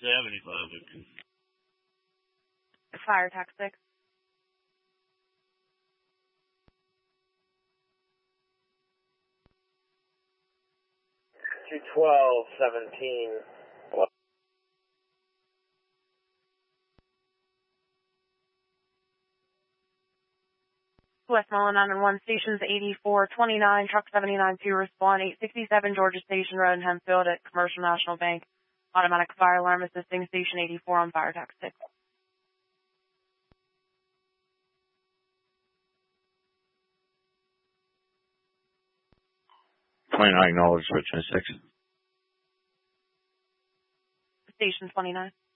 75. Fire tax 6. 212-17. Westmoreland 911 stations 8429, truck 79 to respond, 867 Georgia Station Road in Hempfield at Commercial National Bank. Automatic fire alarm assisting station 84 on fire tax 6. 29 dollars, switch 6. Station 29.